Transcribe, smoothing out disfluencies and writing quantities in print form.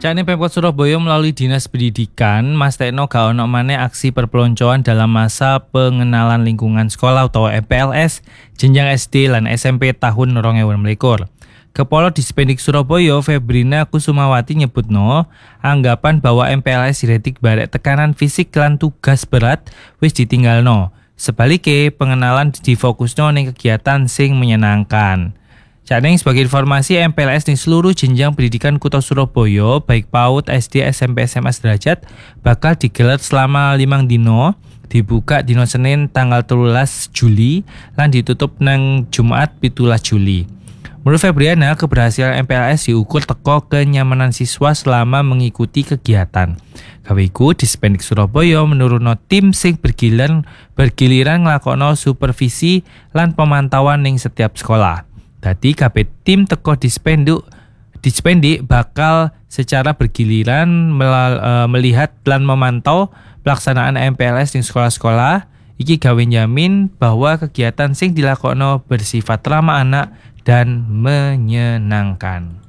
Cakne Pemkot Surabaya melalui Dinas Pendidikan mastekno gak ono maneh aksi perpeloncoan dalam masa pengenalan lingkungan sekolah atau MPLS jenjang SD lan SMP tahun 2021. Kepala Dispendik Surabaya Febrina Kusumawati nyebutno anggapan bahwa MPLS diretik barek tekanan fisik lan tugas berat wis ditinggalno. Sebaliknya pengenalan difokusno ning kegiatan sing menyenangkan. Cakne sebagai informasi MPLS di seluruh jenjang pendidikan Kota Surabaya baik PAUD, SD, SMP, SMA sederajat bakal digelar selama 5 dino, dibuka dino Senin tanggal 13 Juli lan ditutup nang Jumat 17 Juli. Menurut Febriana, keberhasilan MPLS diukur teko kenyamanan siswa selama mengikuti kegiatan. Kawiku Dispendik Surabaya menurunno tim sing bergiliran nglakokno supervisi lan pemantauan ning setiap sekolah. Dadi kabeh tim teko Dispendik bakal secara bergiliran melihat dan memantau pelaksanaan MPLS di sekolah-sekolah. Iki gawe njamin bahwa kegiatan sing dilakokno bersifat ramah anak dan menyenangkan.